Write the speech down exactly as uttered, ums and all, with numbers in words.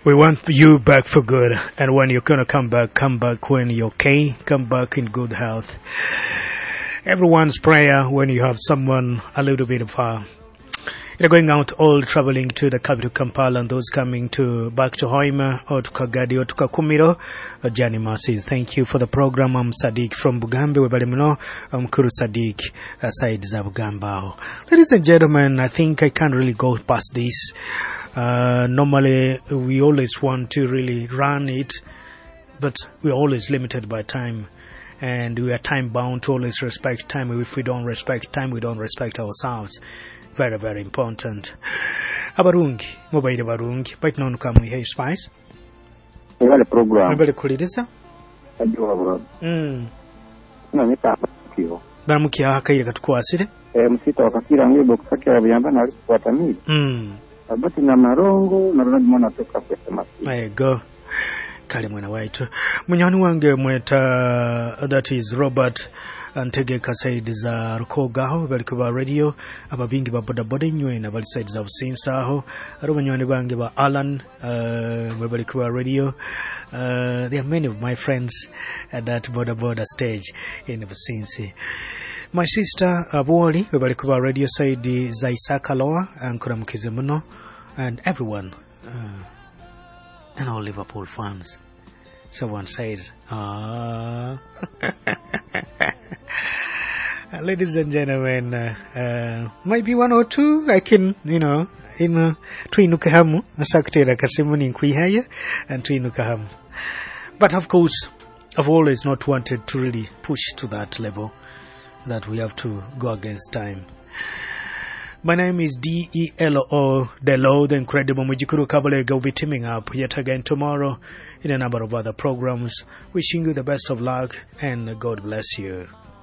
We want you back for good. And when you're going to come back, come back when you're okay. Come back in good health. Everyone's prayer when you have someone a little bit of uh, you're going out all traveling to the capital Kampala and those coming to back to Hoima or to Kagadi or to Kakumiro. Uh, Johnny Mercy, thank you for the program. I'm Sadiq from Bugambe. Webalimino. I'm Kuru Sadiq, uh, side Zabugambao. Ladies and gentlemen, I think I can't really go past this. Uh, normally, we always want to really run it, but we're always limited by time. And we are time bound to always respect time. If we don't respect time, we don't respect ourselves. Very, very important. Abarungi, mobile Barungi, but non come we have spice. We have a program. I'm very cool, it is. Hm. No, it's a few. Bamukia Haka to Quasity. Msito wakakira mwibo kusakira vyamba na liku watamili. Hm. Abati na marongo na rana mwana toka kwesta masi. There you go. Kali mwana waitu. Munyani wange mweta, that is Robert Antege Kasaid za Rukogaho, Balikuba Radio, Ababingi Baboda Bodenyo, and Abal Said Zabsinsaho, Romanyani Bangi ba Alan, uh, Balikuba Radio. Uh, there are many of my friends at that border border stage in Absinsi. My sister Abuoli, Balikuba Radio Said Zaisaka Loa, and Kuramkizimuno, and everyone, uh, and all Liverpool fans. Someone says, ah. Ladies and gentlemen, uh, uh, maybe one or two I can, you know, in uh, Twinukahamu, Sakatera Kasimuni Kwihaya, and Twinukahamu. But of course, I've always not wanted to really push to that level that we have to go against time. My name is D E L O, Delo, the incredible Mujikuru Kabalega will be teaming up yet again tomorrow in a number of other programs. Wishing you the best of luck and God bless you.